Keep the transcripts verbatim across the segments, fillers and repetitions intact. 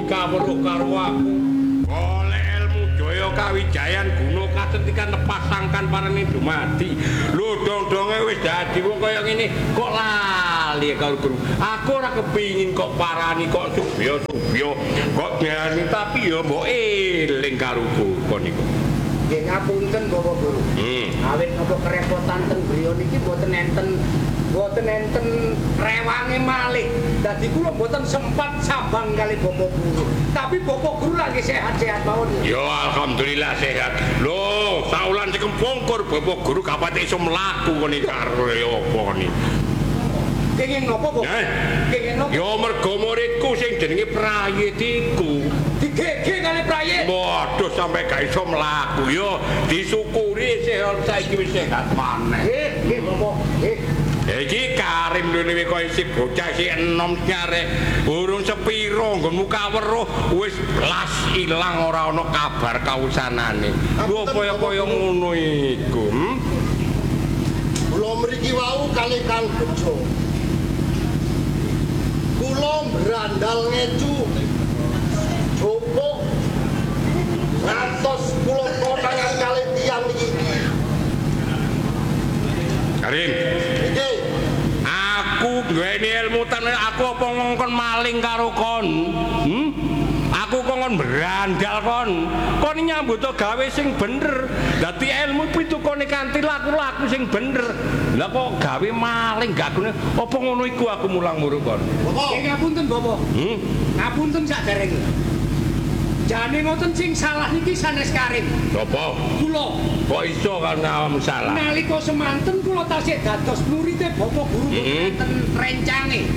kawruh karo aku. Oleh ilmu Jaya Kawijayan guna kasentikan lepas sangkan parane dumadi. Lho dong-donge wis dadi wong kaya ngene kok lali karo guru. Aku ora kepingin kok parani kok subya-subya kok nyani tapi ya mbok eling karo kon niku. Nggih ngapunten Bapak Guru. Hmm. Awit napa kerepotan teng griya niki mboten enten mboten enten rewange malih. Dadi kula mboten sempat sabang kali Bapak Guru. Tapi Bapak Guru lagi sehat-sehat mawon. Ya alhamdulillah sehat. Lho, saulan sing kempungkur Bapak Guru kapate iso mlaku kene karo apa kene. Kenging napa, Bapak? Eh? Kenging napa? Ya mergo muridku sing jenenge Prayit iku. Digege kali Prayit. Waduh sampai gak iso mlaku ya disyukuri sehat saiki wis sehat maneh. Nggih, nggih Bapak. Nggih. Iki Karim dene kok isih bocah sik enom nyarek urung sepiro nggonmu kaweruh wis blas ilang ora ana kabar kausanane. Lho kaya-kaya ngono iku. Hmm? Kula mriki wau kalih Kang Bejo. Kula brandal ngecu jopok ngantos kula konangan kalih tiyang iki. Karim. Iki Aku duweni ilmu tenan aku apa ngongkon maling karo kon. Hmm? Aku kongkon berandal kon. Kon nyambut gawe sing bener. Dadi ilmu pitukone kanthi laku-laku sing bener. Lah kok gawe maling gak gune. Apa ngono iku aku mulang muru kon. Bapak, Nggih ngapunten Bapak. Hmm? Ngapunten saderenge. Jane ngoten sing salah niki sanes Karim. Sopo? Kula. Kok iso kan awam salah? Nalika semanten kula tasih dados muridé Bapak Guru Mm-hmm. enten rencange.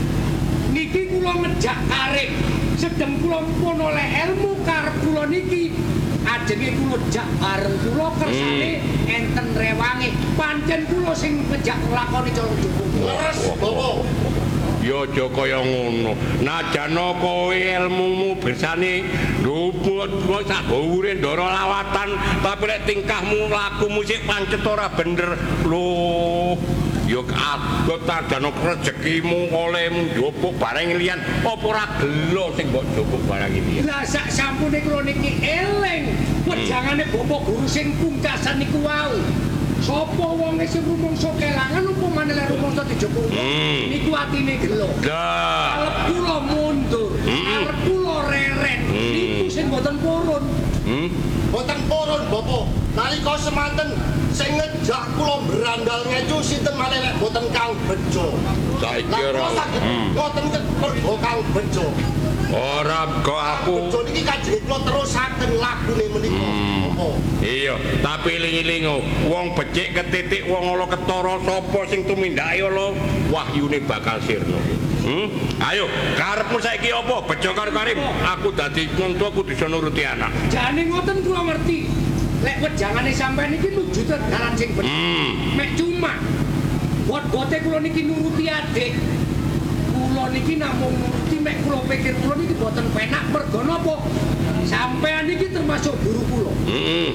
Niki kula ngejak Karim. Sedeng kula pun oleh ilmu karep kula niki. Ajenge kula jak bareng kula kersane enten rewange. Pancen kula sing ngejak nglakoni cara cukup. leres Bapak. Ya aja kaya ngono. Najana kowe ilmumu bersane luput kok sak dhuwure ndara lawatan, tapi lek tingkahmu lakumu sik pancet ora bener. Lho, ya adot tajana rezekimu olehmu njupuk barang liyan apa ora gelo sing mbok njupuk barang liyan. Lah sak sampune kula niki eling wejangane Bapak Guru sing pungkasan niku wau. Sapa wonge sing rumangsa kelangan apa maneh lek rumangsa dijupuk. Hmm. Niku atine gelo. Lah, Arep kula mundur, Hmm. arep kula reret. Niku sing boten purun. hmm? Boten purun Bapak. Nalika semanten sing ngejak kula brandal ngecu sinten malih lek boten Kang Bejo. Saiki Lah ora. kula saged Hmm. ngoten mergo Kang Bejo. Ora kok aku. Bejo niki kajenge kula terusaken lagune menika. Bapak. Iya, tapi iling-iling wong becik ketitik wong ala ketara sapa sing tumindake ala wahyune bakal sirna. Hmm? Ayo, karepmu saiki apa? Bejo karo Karim. Aku dadi wong tuwa kudu iso nuruti anak. Jane ngoten kula ngerti. Lek wejangane sampean iki nuju dalan sing bener. Hmm. Mek cuma bot-bote kula niki nuruti adik. Kula niki namung nuruti mek kula pikir kula niki boten penak mergo napa? Sampean iki termasuk guru kula. Heeh.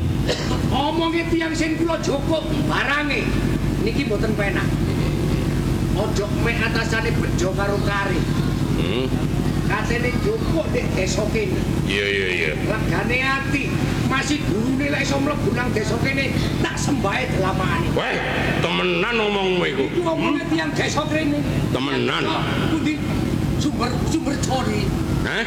Omonge tiyang sing kula jokok barange niki boten penak. Ojo mek atasane Bejo karo Karim. Hmm. Katene jokok nek desa kene. Iya iya iya. Legane ati masih gurune lek iso mlebu nang desa kene tak sembahe delamane. Weh, temenan ngomongmu iku. Iku omonge tiyang desa kene. Temenan. Pundi sumber sumber cori. Hah?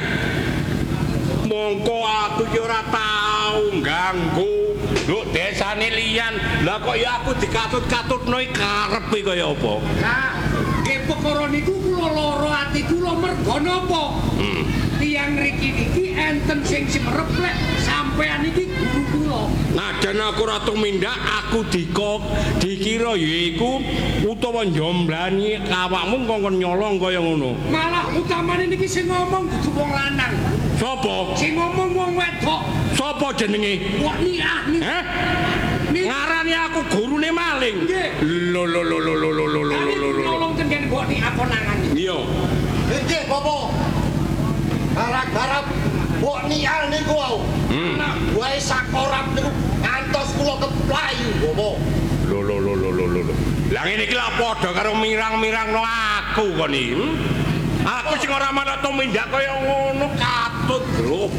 Mongko aku ki ora tau ganggu. Lho desane liyan. Lah kok ya aku dikatut-katutno iki karepe kaya apa? Nah, nggih perkara niku kula lara ati kula mergo napa? Hmm. Tiyang mriki niki enten sing simerep lek sampean iki guru kula. Najan aku ora tumindak aku dikok dikira yaiku utawa njomblani awakmu kongkon nyolong kaya ngono. Malah utamane niki sing ngomong dudu wong lanang. Sopo? Sing ngomong wong wedok. Sopo jenenge? Wah niah nih. Heh? Nih. Ngarani aku gurune maling. Nggih. Lho lho lho lho lho lho lho lho Kali lho lho. tolong tengen mbok ni apa nangan. Iya. Nggih Bapak. Garap-garap mbok nial niku wau. Hmm. Anak wae sakorap niku ngantos kula keplayu Bapak. Lho lho lho lho lho lho. Lah ngene iki lak padha karo mirang-mirangno aku kon iki. Hmm? Aku sing ora malah tumindak kaya ngono.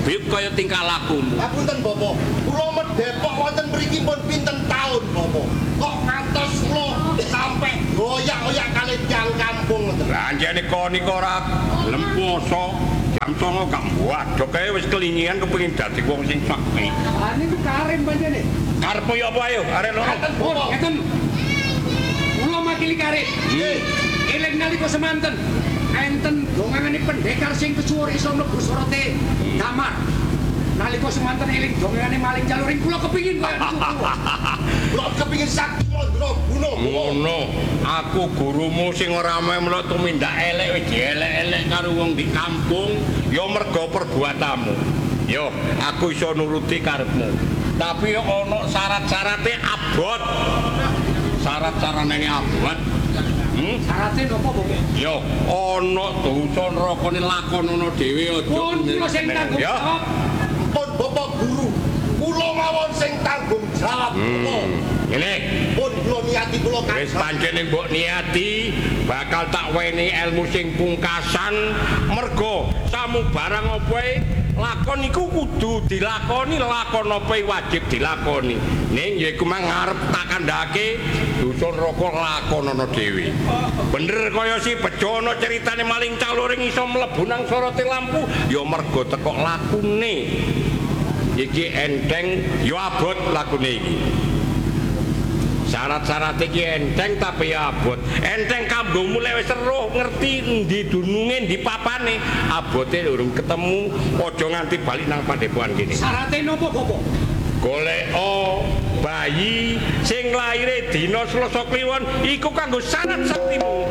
biuk kaya tingkah lakumu. Ngapunten Bapak, kula medhepok wonten mriki pun pinten taun Bapak. Kok ngantos kula sampe goyak-goyak kali tiyang kampung ngoten. Lah anjene kok nika ora gelem poso. Jam songo gak wadok kae wis kelinyian kepengin dadi wong sing sakti. Ah niku karim panjene. Karepmu ya apa ayo? Arek loro. Ngaten Pun, Bapak. ngeten. Kula makili karim. Nggih. Eling nalika semanten enten dongangane pendekar sing kesuwur iso mlebu sorote damar. Nalika semanten eling dongangane maling jaluring kula kepingin kaya niku. Kula kepingin sakti Mandra Guna. Ngono, aku gurumu sing ora meh mlok tumindak elek wis dielek-elek karo wong di kampung, ya mergo perbuatamu. Yo, aku iso nuruti karepmu. Tapi yo ana syarat-syarate abot. Syarat-syarane abot. Hmm? Syaratnya napa, Bapak? Yo, ana dosa nerakane lakonono dhewe aja. Pun kula sing tanggung Ya. jawab. Pun Bapak guru, kula mawon sing tanggung jawab Bapak. Ngene, Pun kula niati kula wis kan. pancene mbok niati bakal tak weni ilmu sing pungkasan mergo samu barang opae lakon iku kudu dilakoni, lakon opae wajib dilakoni. Ning ya iku mang ngarep tak kandhake dusun roko lakonono dhewe. Bener kaya si bejo ana ceritane maling caluring iso mlebu nang sorote lampu ya mergo teko lakune. Iki enteng ya abot lakune iki. Syarat-syarat iki enteng tapi ya abot. Enteng kanggo mulai wis seruh ngerti endi dununge endi papane. Abote urung ketemu, aja nganti balik nang padepokan kene. Syaratnya napa, Bapak? Goleko bayi sing laire dina Selasa Kliwon iku kanggo syarat saktimu.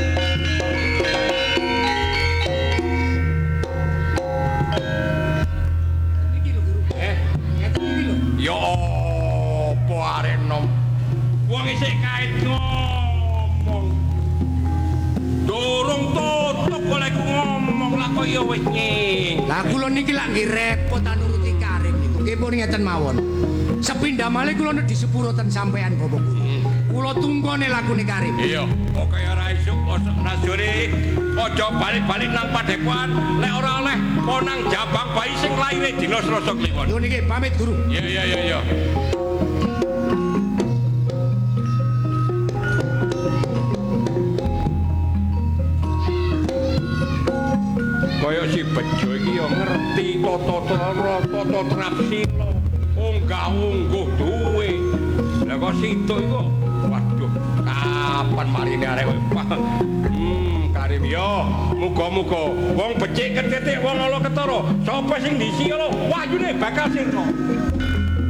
Niki lho, Guru. Eh, Ngeten iki lho. ya apa arek nom? Wong isih kait ngomong. Durung tutup golekku ngomong lah kok ya wis nying. Lah kula niki lak nggih repot nuruti karim niku. Nggih pun ngeten mawon. Sepindah malih kula di sepuro ten sampean Bapak Guru. Kula tunggone lakune karim. Iya, kok kaya ora isuk kosok nasjure. Aja balik-balik nang padepokan lek ora oleh ponang jabang bayi sing laire dina Selasa Kliwon. Yo niki pamit Guru. Iya iya iya iya. Kaya si bejo iki ya ngerti tata-tata tata trapsila. Unggah ungguh duwe. Lah kok situ iku waduh kapan marine arek hmm Karim yo muga-muga wong becik ketitik wong ala ketara sapa sing disi lho wahyune bakal sirna.